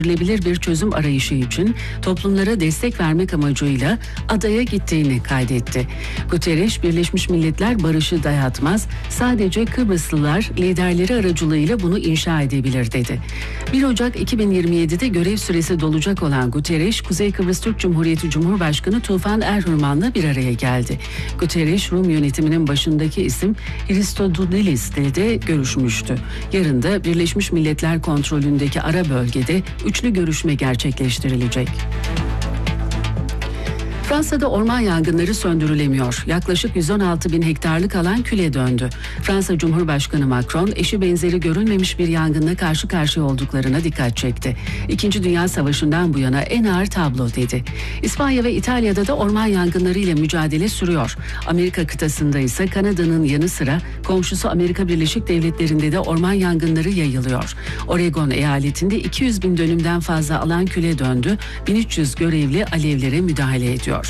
sürdürülebilir bir çözüm arayışı için toplumlara destek vermek amacıyla adaya gittiğini kaydetti. Guterres, Birleşmiş Milletler barışı dayatmaz, sadece Kıbrıslılar liderleri aracılığıyla bunu inşa edebilir dedi. 1 Ocak 2027'de görev süresi dolacak olan Guterres, Kuzey Kıbrıs Türk Cumhuriyeti Cumhurbaşkanı Tufan Erhürman'la bir araya geldi. Guterres, Rum yönetiminin başındaki isim Hristodoulidis'le de görüşmüştü. Yarın da Birleşmiş Milletler kontrolündeki ara bölgede üçlü görüşme gerçekleştirilecek. Fransa'da orman yangınları söndürülemiyor. Yaklaşık 116 bin hektarlık alan küle döndü. Fransa Cumhurbaşkanı Macron, eşi benzeri görülmemiş bir yangınla karşı karşıya olduklarına dikkat çekti. İkinci Dünya Savaşı'ndan bu yana en ağır tablo dedi. İspanya ve İtalya'da da orman yangınları ile mücadele sürüyor. Amerika kıtasında ise Kanada'nın yanı sıra komşusu Amerika Birleşik Devletleri'nde de orman yangınları yayılıyor. Oregon eyaletinde 200 bin dönümden fazla alan küle döndü. 1300 görevli alevlere müdahale ediyor.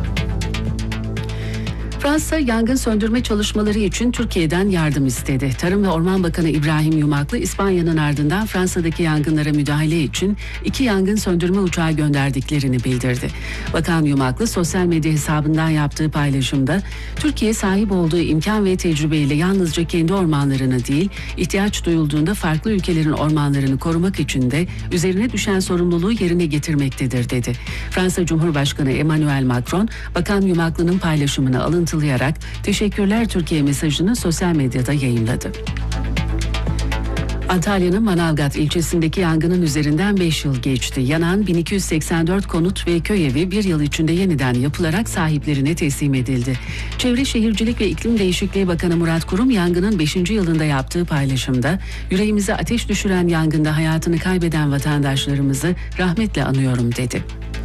Fransa yangın söndürme çalışmaları için Türkiye'den yardım istedi. Tarım ve Orman Bakanı İbrahim Yumaklı, İspanya'nın ardından Fransa'daki yangınlara müdahale için 2 yangın söndürme uçağı gönderdiklerini bildirdi. Bakan Yumaklı sosyal medya hesabından yaptığı paylaşımda, Türkiye sahip olduğu imkan ve tecrübeyle yalnızca kendi ormanlarını değil, ihtiyaç duyulduğunda farklı ülkelerin ormanlarını korumak için de üzerine düşen sorumluluğu yerine getirmektedir dedi. Fransa Cumhurbaşkanı Emmanuel Macron, Bakan Yumaklı'nın paylaşımını alıntılayarak "Teşekkürler Türkiye" mesajını sosyal medyada yayınladı. Antalya'nın Manavgat ilçesindeki yangının üzerinden 5 yıl geçti. Yanan 1284 konut ve köy evi 1 yıl içinde yeniden yapılarak sahiplerine teslim edildi. Çevre Şehircilik ve İklim Değişikliği Bakanı Murat Kurum, yangının 5. yılında yaptığı paylaşımda, "Yüreğimize ateş düşüren yangında hayatını kaybeden vatandaşlarımızı rahmetle anıyorum" dedi.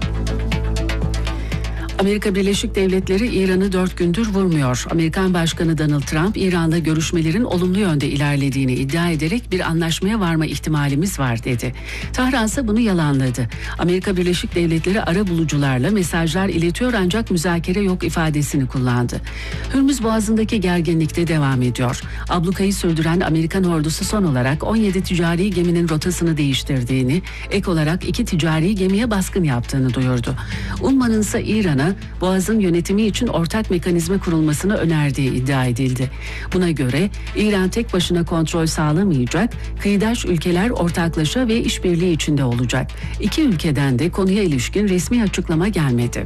Amerika Birleşik Devletleri İran'ı 4 gündür vurmuyor. Amerikan Başkanı Donald Trump, İran'la görüşmelerin olumlu yönde ilerlediğini iddia ederek bir anlaşmaya varma ihtimalimiz var dedi. Tahran ise bunu yalanladı. Amerika Birleşik Devletleri arabulucularla mesajlar iletiyor ancak müzakere yok ifadesini kullandı. Hürmüz Boğazı'ndaki gerginlik de devam ediyor. Ablukayı sürdüren Amerikan ordusu son olarak 17 ticari geminin rotasını değiştirdiğini, ek olarak 2 ticari gemiye baskın yaptığını duyurdu. Umman'ın ise İran'a Boğaz'ın yönetimi için ortak mekanizma kurulmasını önerdiği iddia edildi. Buna göre İran tek başına kontrol sağlamayacak, kıyıdaş ülkeler ortaklaşa ve işbirliği içinde olacak. İki ülkeden de konuya ilişkin resmi açıklama gelmedi.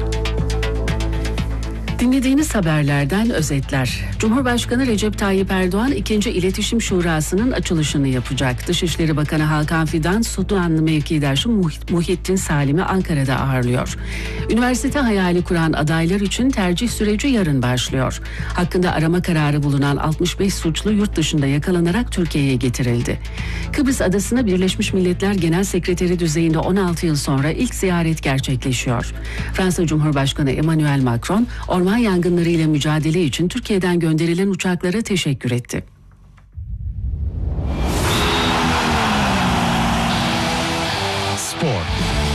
Dinlediğiniz haberlerden özetler. Cumhurbaşkanı Recep Tayyip Erdoğan 2. İletişim Şurası'nın açılışını yapacak. Dışişleri Bakanı Hakan Fidan, Sudanlı mevkidaşı Muhittin Salim'i Ankara'da ağırlıyor. Üniversite hayali kuran adaylar için tercih süreci yarın başlıyor. Hakkında arama kararı bulunan 65 suçlu yurt dışında yakalanarak Türkiye'ye getirildi. Kıbrıs Adası'na Birleşmiş Milletler Genel Sekreteri düzeyinde 16 yıl sonra ilk ziyaret gerçekleşiyor. Fransa Cumhurbaşkanı Emmanuel Macron, orman yangınlarıyla mücadele için Türkiye'den gönderilen uçaklara teşekkür etti. Spor.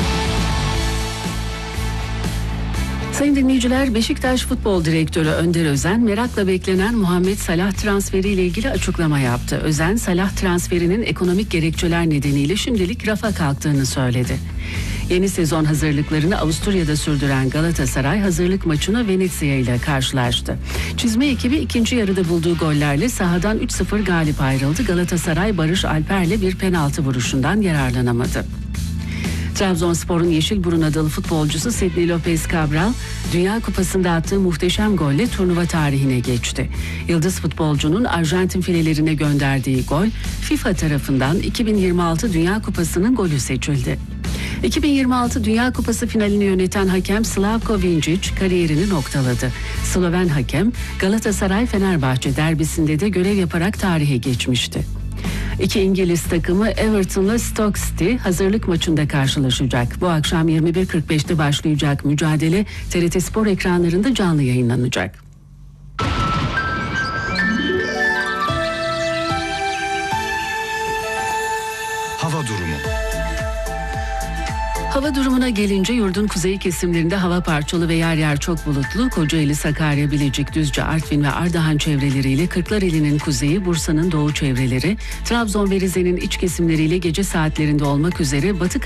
Sayın dinleyiciler, Beşiktaş Futbol Direktörü Önder Özen, merakla beklenen Muhammed Salah transferiyle ilgili açıklama yaptı. Özen, Salah transferinin ekonomik gerekçeler nedeniyle şimdilik rafa kalktığını söyledi. Yeni sezon hazırlıklarını Avusturya'da sürdüren Galatasaray hazırlık maçına Venezia ile karşılaştı. Çizme ekibi ikinci yarıda bulduğu gollerle sahadan 3-0 galip ayrıldı. Galatasaray Barış Alper'le bir penaltı vuruşundan yararlanamadı. Trabzonspor'un Yeşilburun adalı futbolcusu Sidney Lopez Cabral, Dünya Kupası'nda attığı muhteşem golle turnuva tarihine geçti. Yıldız futbolcunun Arjantin filelerine gönderdiği gol, FIFA tarafından 2026 Dünya Kupası'nın golü seçildi. 2026 Dünya Kupası finalini yöneten hakem Slavko Vincic kariyerini noktaladı. Sloven hakem, Galatasaray-Fenerbahçe derbisinde de görev yaparak tarihe geçmişti. İki İngiliz takımı Everton'la Stoke City hazırlık maçında karşılaşacak. Bu akşam 21.45'te başlayacak mücadele TRT Spor ekranlarında canlı yayınlanacak. Hava durumu. Hava durumuna gelince yurdun kuzey kesimlerinde hava parçalı ve yer yer çok bulutlu. Kocaeli, Sakarya, Bilecik, Düzce, Artvin ve Ardahan çevreleriyle Kırklareli'nin kuzeyi, Bursa'nın doğu çevreleri, Trabzon ve Rize'nin iç kesimleriyle gece saatlerinde olmak üzere Batı